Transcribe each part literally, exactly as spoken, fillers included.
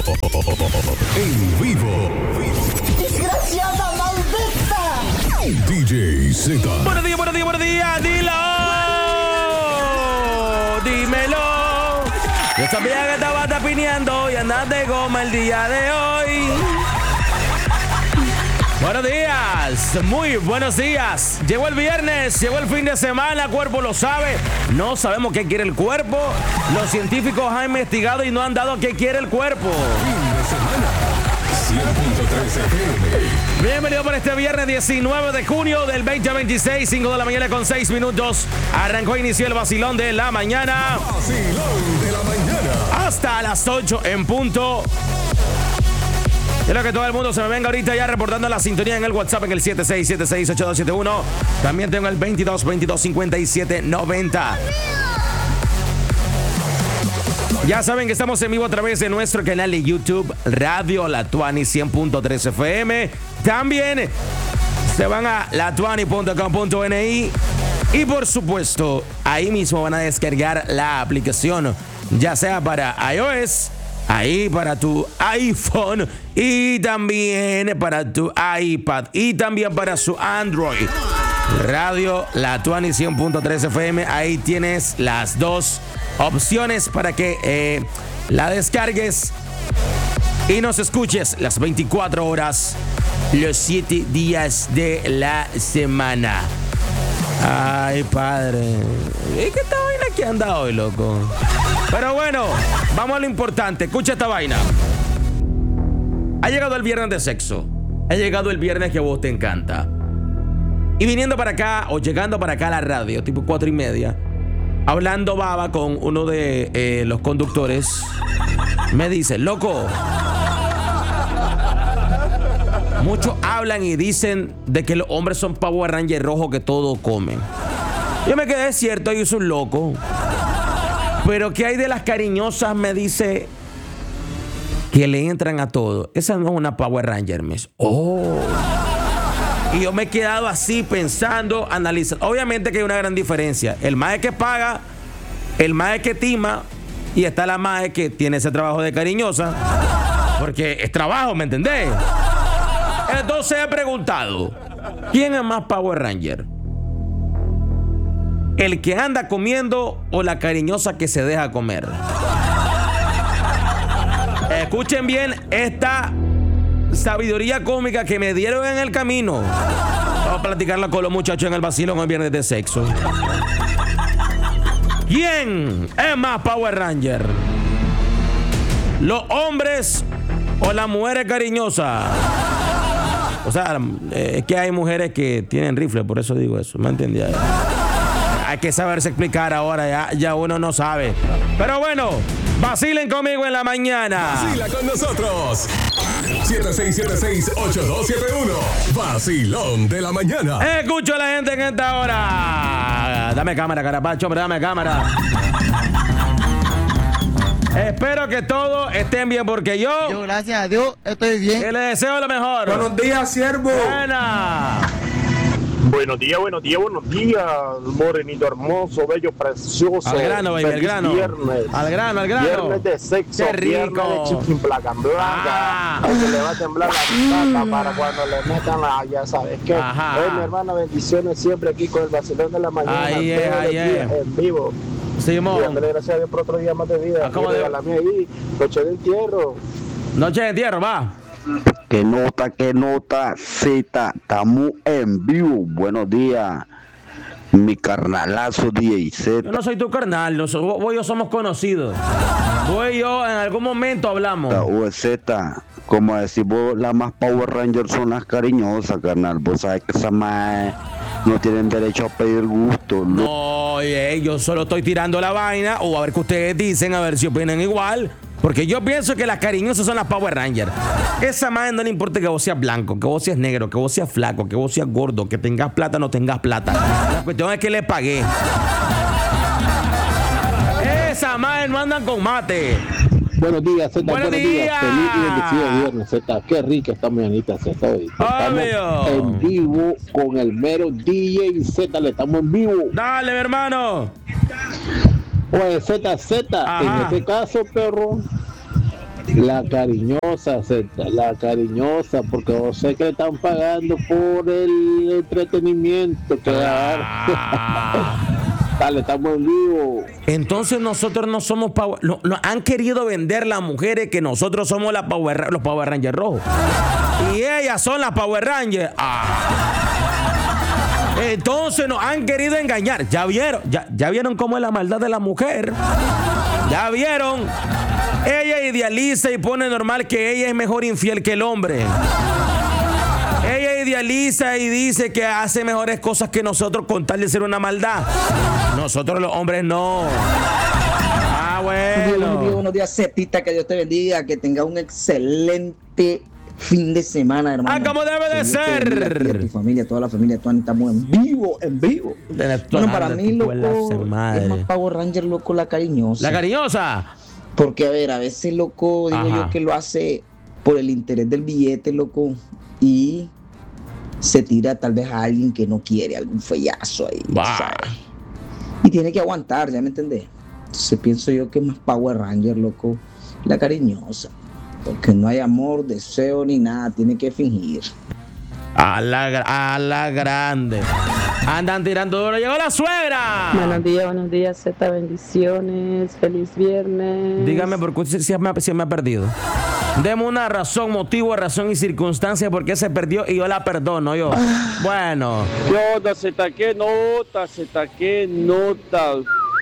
En vivo. ¡Desgraciada maldita! D J Z. Buenos días, buenos días, buenos días. Dilo. Dímelo. Yo sabía que estaba tapineando y andas de goma el día de hoy. Buenos días, muy buenos días. Llegó el viernes, llegó el fin de semana, el cuerpo lo sabe. No sabemos qué quiere el cuerpo. Los científicos han investigado y no han dado qué quiere el cuerpo. Fin de semana. cien punto tres F M. Bienvenido para este viernes diecinueve de junio del veinte veintiséis, cinco de la mañana con seis minutos. Arrancó, inició el vacilón de la mañana. Vacilón de la mañana. Hasta las ocho en punto. Quiero que todo el mundo se me venga ahorita ya reportando la sintonía en el WhatsApp en el siete seis siete seis ocho dos siete uno. También tengo el veintidós veintidós cincuenta y siete noventa. Ya saben que estamos en vivo a través de nuestro canal de YouTube, Radio La Tuani cien punto tres F M. También se van a la tuani punto com punto n i y por supuesto, ahí mismo van a descargar la aplicación, ya sea para iOS, ahí para tu iPhone y también para tu iPad y también para su Android. Radio La Tuani cien punto tres F M, ahí tienes las dos opciones para que eh, la descargues y nos escuches las veinticuatro horas, los siete días de la semana. Ay, padre. ¿Y qué esta vaina que anda hoy, loco? Pero bueno, vamos a lo importante. Escucha esta vaina. Ha llegado el viernes de sexo. Ha llegado el viernes que a vos te encanta. Y viniendo para acá, o llegando para acá a la radio, tipo cuatro y media, hablando baba con uno de eh, los conductores, me dice, loco, muchos hablan y dicen de que los hombres son Power Ranger rojo que todo comen. Yo me quedé cierto, yo soy un loco. Pero ¿qué hay de las cariñosas? Me dice que le entran a todo. Esa no es una Power Ranger, mes. Oh. Y yo me he quedado así pensando, analizando. Obviamente que hay una gran diferencia. El mae que paga, el mae que tima, y está la mae que tiene ese trabajo de cariñosa. Porque es trabajo, ¿me entendés? Entonces he preguntado, ¿quién es más Power Ranger? ¿El que anda comiendo o la cariñosa que se deja comer? Escuchen bien esta sabiduría cómica que me dieron en el camino. Vamos a platicarla con los muchachos en el vacilón el viernes de sexo. ¿Quién es más Power Ranger? ¿Los hombres o las mujeres cariñosas? O sea, es que hay mujeres que tienen rifle, por eso digo eso, ¿me entendía? Hay que saberse explicar ahora, ya, ya uno no sabe. Pero bueno, vacilen conmigo en la mañana. Vacila con nosotros. siete seis siete seis ocho dos siete uno. Vacilón de la mañana. Escucho a la gente en esta hora. Dame cámara, carapacho, hombre, dame cámara. Espero que todos estén bien porque yo, Yo, gracias a Dios, estoy bien. que le deseo lo mejor. Buenos días, siervo. Buena. Buenos días, buenos días, buenos días, morenito hermoso, bello, precioso. Al grano, baby, al Feliz grano. Viernes. Al grano, al grano. Viernes de sexo, Qué rico. viernes de chiquín placa en blanca. Ah. Que le va a temblar la tata para cuando le metan la, ya sabes qué. Ajá. Hey, mi hermana, bendiciones siempre aquí con el vacilón de la mañana. Ahí es, todos los ahí días es. En vivo. Y Simón. dándole gracias a Dios por otro día más de vida. Ah, ¿cómo Y de- regálame ahí, noche de entierro. Noche de entierro, va. Que nota, que nota, Z, estamos en vivo. Buenos días, mi carnalazo D J Z. Yo no soy tu carnal, nosotros, vos y yo somos conocidos. Vos y yo en algún momento hablamos. U Z, como decís vos, las más Power Rangers son las cariñosas, carnal. Vos sabés que esas más no tienen derecho a pedir gusto. ¿no? No, oye, yo solo estoy tirando la vaina o a ver qué ustedes dicen, a ver si opinan igual. Porque yo pienso que las cariñosas son las Power Rangers. Esa madre no le importa que vos seas blanco, que vos seas negro, que vos seas flaco, que vos seas gordo, que tengas plata o no tengas plata. La cuestión es que le pagué. Esa madre no andan con mate. Buenos días, Z. Buenos días. Feliz y bendecido viernes, Z. Qué rica esta mañanita, Z. Hoy. Obvio. Estamos en vivo con el mero D J Z. Le estamos en vivo. Dale, mi hermano. Oye, Z, Z. Ajá. En este caso, perro, La cariñosa, Zeta, la cariñosa, porque vos sé que le están pagando por el entretenimiento que Ah. Dale, estamos en vivo. Entonces nosotros no somos Power... No, no, han querido vender las mujeres que nosotros somos la Power, los Power Rangers rojos. Y ellas son las Power Rangers. Ah. Entonces nos han querido engañar. Ya vieron, ya, ya vieron cómo es la maldad de la mujer. Ya vieron. Ella idealiza y pone normal que ella es mejor infiel que el hombre. Ella idealiza y dice que hace mejores cosas que nosotros con tal de ser una maldad. Nosotros los hombres no. Ah, Buenos días, bueno. buenos días, Zetita, que Dios te bendiga, que tenga un excelente fin de semana, hermano. Ah, como debe de Señor, te bendiga a ti, a ser. tu familia, toda la familia, toda, estamos en vivo, en vivo. Bueno, para mí, loco, es más Power Ranger, loco, la cariñosa. La cariñosa. Porque, a ver, a veces, loco, digo Ajá. yo que lo hace por el interés del billete, loco, y se tira tal vez a alguien que no quiere, algún fellazo ahí, Bah. ¿sabes? Y tiene que aguantar, ¿ya me entendés? Entonces pienso yo que es más Power Ranger, loco, la cariñosa. Porque no hay amor, deseo ni nada, tiene que fingir. A la, gra- a la grande. Andan tirando duro. Llegó la suegra. Buenos días, buenos días, Z, bendiciones, feliz viernes. Dígame por qué si, si me, ha- si me ha perdido. Deme una razón, motivo, razón y circunstancia por qué se perdió y yo la perdono yo. Bueno. ¿Qué onda, Zeta? ¿Qué nota, Zeta? ¿Qué nota?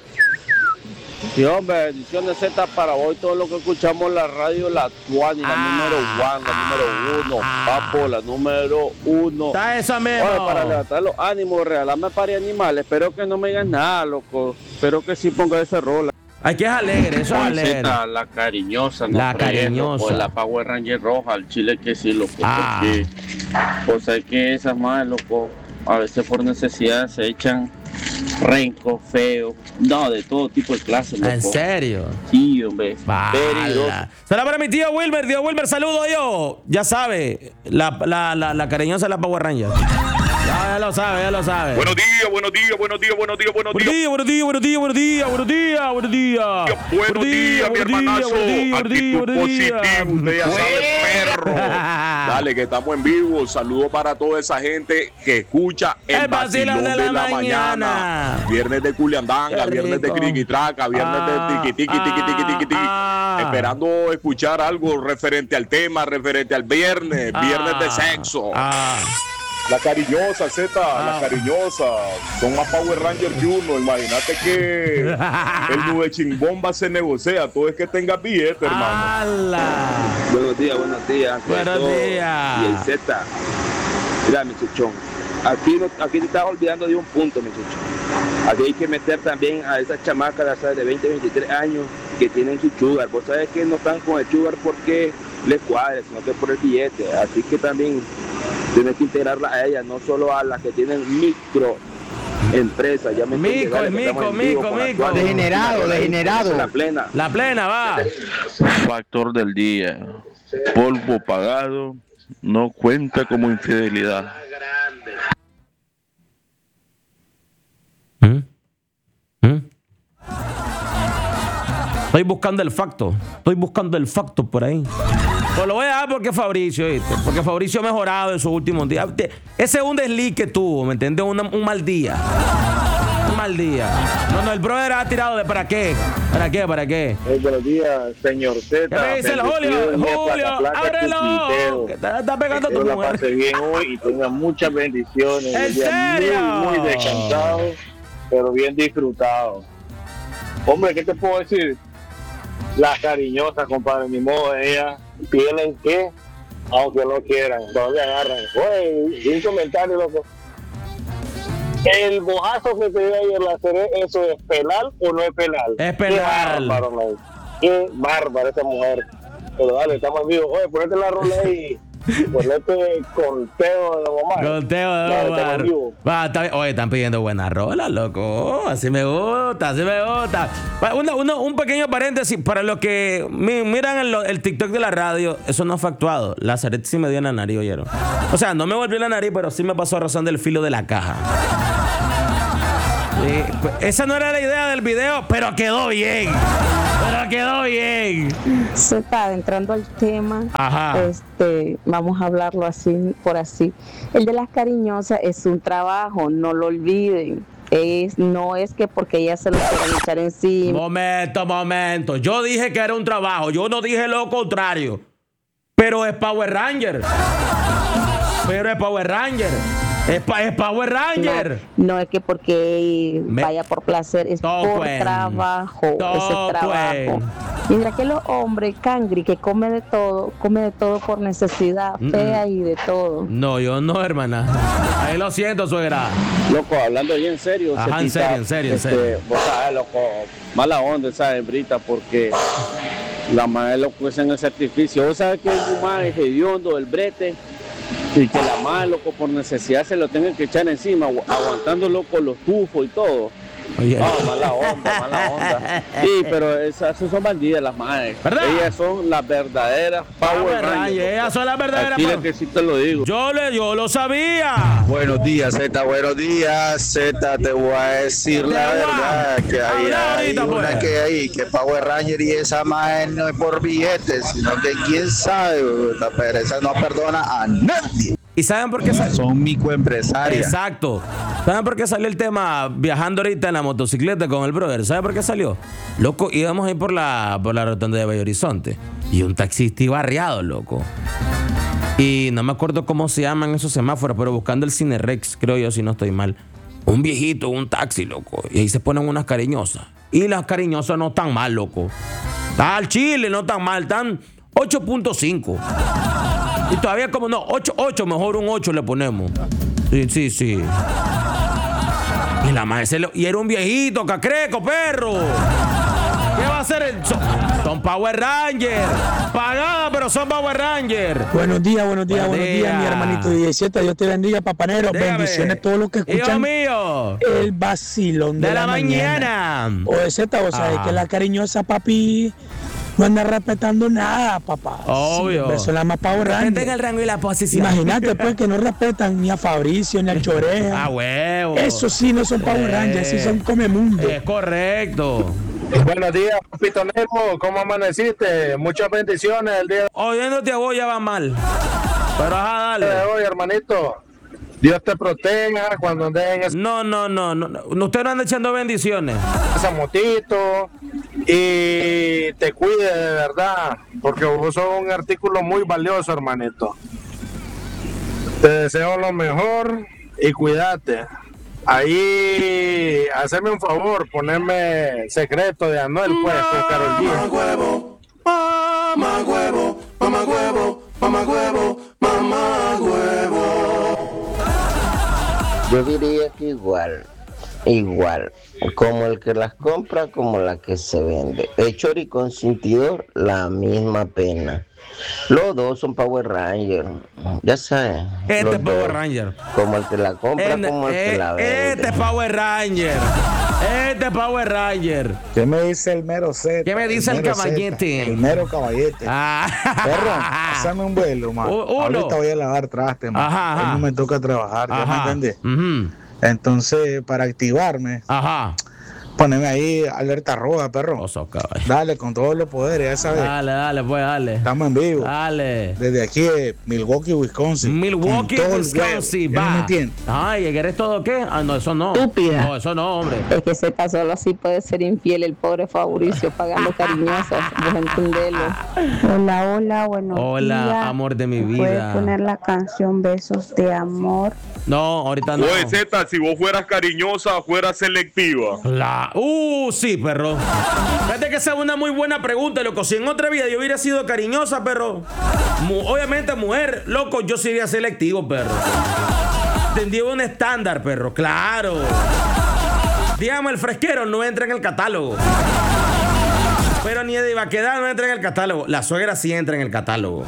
Y hombre, bendiciones Z para hoy, todo lo que escuchamos en la radio, la Tuani, la Ah, número one, la número uno, ah. papo, la número uno. Está eso mismo. Oye, para levantar los ánimos, regalarme para animales, espero que no me digan nada, loco, espero que sí ponga ese rol. Ay, que es alegre, eso es alegre. Zeta, la cariñosa, no La fregues, cariñosa. loco, la Power Ranger roja, al chile que sí, loco, Ah. porque, pues hay que esas más, loco, a veces por necesidad se echan renco, feo, no, de todo tipo de clases, loco. ¿En serio? Sí, hombre. Peligroso. Bala. Será para mi tío Wilmer. Tío Wilmer, saludo yo. Ya sabe, la, la, la, la cariñosa de la Power Ranger. Ya, ya lo sabe, ya lo sabe. Buenos días, buenos días, buenos días, buenos días, buenos Buenos días. días, buenos días, buenos días, buenos días, buenos días, buenos días. Buenos días, mi hermanazo. Actitud positiva, usted ya sabe, perro. Dale, que estamos en vivo. Saludos para toda esa gente que escucha el, El vacilón vacilón de la, mañana. Viernes de culiandanga, Qué viernes de rico. criquitraca, viernes Ah, de tiqui tiqui tiqui tiqui tiqui tiqui. ah. Esperando escuchar algo referente al tema, referente al viernes, viernes de Ah, sexo. ah. La cariñosa, Z, Ah. la cariñosa. Son más Power Rangers que uno. Imagínate que el nube chimbomba se negocia. Todo es que tenga billete, hermano. ¡Hala! Buenos días, buenos días. Buenos Todo. días. Y el Z. Mira, mi chuchón. Aquí, no- aquí te estás olvidando de un punto, mi chuchón. Aquí hay que meter también a esas chamacas ¿sabes? de veinte, veintitrés años que tienen su sugar. Vos sabés que no están con el sugar porque les cuadre, sino que por el billete. Así que también tienes que integrarla a ellas, no solo a las que tienen micro empresas. Ya me entiendes, Mico, dale, que mico, estamos en vivo mico, con la mico. Tuani. Degenerado, degenerado. La plena. La plena, va. Factor del día. Polvo pagado no cuenta como infidelidad. ¿Mm? ¿Mm? Estoy buscando el facto. Estoy buscando el facto por ahí. Pues lo voy a dar porque Fabricio, ¿viste? Porque Fabricio ha mejorado en sus últimos días. Ese es un desliz que tuvo, ¿me entiendes? Un, un mal día. Un mal día. No, no, el brother ha tirado de ¿para qué? ¿Para qué? ¿Para qué? Hey, buenos días, señor Z. ¿Qué me dice el Julio? Julio, ábrelo. Que está, está pegando a tu la mujer. pase bien hoy y tenga muchas bendiciones. ¿En Un día serio? Muy, muy descansado, pero bien disfrutado. Hombre, ¿qué te puedo decir? La cariñosa, compadre, ni modo, ella tienen que, aunque no quieran, todavía agarran. Oye, un comentario, loco. El bojazo que te dio ayer la Seré, ¿eso es penal o no es penal? Es penal. Qué bárbaro, man. Qué bárbara esa mujer. Pero dale, estamos en vivo. Oye, ponete la rola ahí. Ponete conteo de Omar. Conteo de Dale, estamos Omar. en vivo. Va, está bien. Oye, están pidiendo buenas rolas, loco. Así me gusta, así me gusta. Va, una- uno- un pequeño paréntesis para los que mi- miran el, el TikTok de la radio. Eso no fue actuado. La Zaret sí me dio en la nariz, oyeron. O sea, no me volvió en la nariz, pero sí me pasó rozando el filo de la caja. Sí, pues, esa no era la idea del video, pero quedó bien. Pero quedó bien. Se está entrando al tema. Ajá. Este, vamos a hablarlo así, por así. El de las cariñosas es un trabajo, no lo olviden. Es, no es que porque ellas se lo quieran echar encima. Momento, momento. Yo dije que era un trabajo. Yo no dije lo contrario. Pero es Power Ranger. Pero es Power Ranger. Es, pa, es Power Ranger. No, no es que porque Me... vaya por placer, es Toquen. por trabajo. Toquen. Ese trabajo. Mientras que los hombres, cangri, que come de todo, come de todo por necesidad, Mm-mm. fea y de todo. No, yo no, hermana. Ahí lo siento, suegra. Loco, hablando bien en serio. Ajá, en serio, en serio, en este, serio. Vos sabés, loco, mala onda esa hembrita porque la madre loco es en el sacrificio. Vos sabés que es un madre hediondo del brete y que la madre, loco, por necesidad se lo tengan que echar encima, agu- aguantando, loco, los tufos y todo. Oye. No, mala onda, mala onda. Sí, pero esas, esas son bandidas las madres. ¿Verdad? Ellas son las verdaderas Power, Power Rangers. Ranger, ellas son las verdaderas Aquí Power- que sí te lo digo. Yo, le, yo lo sabía. Buenos días, Z, buenos días, Z, te voy a decir Te la voy a- verdad, que hay, Habla hay ahorita, una pues. que hay, que Power Ranger y esa más no es por billetes, sino que quién sabe, la pereza no perdona a nadie. ¿Y saben por qué salió? Son microempresarias. Exacto. ¿Saben por qué salió el tema viajando ahorita en la motocicleta con el brother? ¿Saben por qué salió? Loco, íbamos a ir por la, por la rotonda de Bello Horizonte y un taxista iba arriado, loco. Y no me acuerdo cómo se llaman esos semáforos, pero buscando el Cinerex, creo yo, si no estoy mal. Un viejito, un taxi, loco. Y ahí se ponen unas cariñosas. Y las cariñosas no están mal, loco. Está al chile, no tan mal. Están ocho punto cinco. Y todavía como no, ocho, ocho, mejor un ocho le ponemos. Sí, sí, sí. Y la madre se lo, y era un viejito, cacreco, perro. ¿Qué va a hacer? El, son, son Power Ranger. Pagada, pero son Power Ranger. Buenos días, buenos días, Buenos buenos días, días. mi hermanito diecisiete. Dios te bendiga, papanero. Dígame. Bendiciones a todos los que Hijo escuchan mío. el vacilón de, De la la, mañana. O de Z, vos sabés Ah. que la cariñosa papi no anda respetando nada, papá. Obvio. Sí, eso es la más Power Ranger. Tenga el rango y la posición. Imagínate, pues, que no respetan ni a Fabricio, ni al Choreja. Ah, huevo. Eso sí no son Power Rangers, sí son Comemundo. Es correcto. Buenos días, papito Nemo. ¿Cómo amaneciste? Muchas bendiciones el día Oyéndote a vos ya va mal. Pero ajá, dale. de hoy, hermanito. Dios te proteja cuando andes en esa, No, no, no, no, no. Usted no anda echando bendiciones. esa motito y te cuide de verdad, porque vos sos un artículo muy valioso, hermanito. Te deseo lo mejor y cuídate. Ahí, haceme un favor, ponerme Secreto de Anuel, pues, con Karol G. Mamá huevo, mamá huevo, mamá huevo, mamá huevo, mamá huevo. Yo diría que igual, igual, como el que las compra, como la que se vende. Hechor y consentidor, la misma pena. Los dos son Power Ranger, ya sabes. Este los es Power dos. Ranger. Como el que la compra, En- como el eh, que la vende. Este es Power Ranger. Este es Power Ranger. ¿Qué me dice el mero Z? ¿Qué me dice el mero caballete? Z, el mero caballete. Ah. Perro, pásame un vuelo, man. U- uno. Ahorita voy a lavar traste, man. Ajá, ajá. Hoy no me toca trabajar, ¿ya me Ajá. entendés? Ujú. Entonces, para activarme, Ajá. poneme ahí alerta roja, perro. Oso, caballo. Dale, con todos los poderes, ya sabes. Dale, dale, pues dale. Estamos en vivo. Dale. Desde aquí de Milwaukee, Wisconsin. Milwaukee, Con todo el Wisconsin, huevo, ¿ya va. me entiendes? Ay, ¿querés todo qué? Ah, no, eso no. Estúpida. No, eso no, hombre. Es que Z solo así puede ser infiel el pobre Fabricio pagando cariñosas, vos entendelo. Hola, hola, buenos Hola, días. amor de mi ¿Puedes vida. poner la canción Besos de Amor? No, ahorita no. Oye, Z, si vos fueras cariñosa, fueras selectiva. La... Uh, sí, perro. Fíjate que esa es una muy buena pregunta, loco. Si en otra vida yo hubiera sido cariñosa, perro. Mu- obviamente, mujer, loco, yo sería selectivo, perro. Tendría un estándar, perro, claro. Dígame, el fresquero no entra en el catálogo. Pero ni de vaquedad no entra en el catálogo. La suegra sí entra en el catálogo.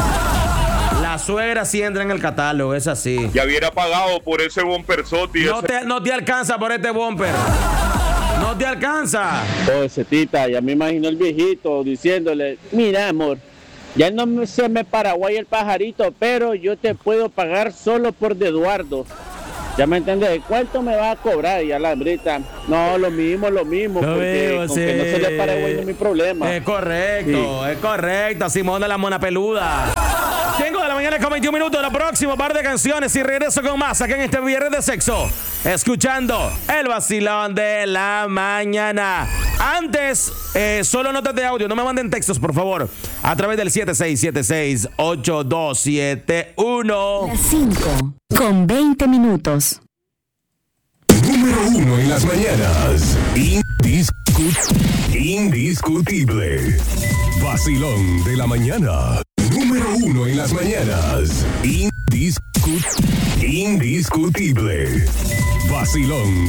La suegra sí entra en el catálogo, es así. Ya hubiera pagado por ese bomperzote. No te, no te alcanza por este bumper. No te alcanza. Oh, Zetita, ya me imagino el viejito diciéndole, mira, amor, ya no me- se me paraguay el pajarito, pero yo te puedo pagar solo por de Eduardo. Ya me entendés, ¿cuánto me va a cobrar? Y a la hembrita, no, lo mismo, lo mismo, Lo porque mismo, con sí. que no se le pare güey no es mi problema. Es correcto, Sí. es correcto. Simón de la Mona Peluda. cinco de la mañana con veintiún minutos. La próxima par de canciones y regreso con más acá en este viernes de sexo. Escuchando el vacilón de la mañana. Antes, eh, solo notas de audio. No me manden textos, por favor. A través del siete seis siete seis, ocho dos siete uno. Las cinco con veinte minutos. Número uno en las mañanas. Indiscu- indiscutible. Vacilón de la mañana. Número uno en las mañanas. Indiscu- indiscutible. Vacilón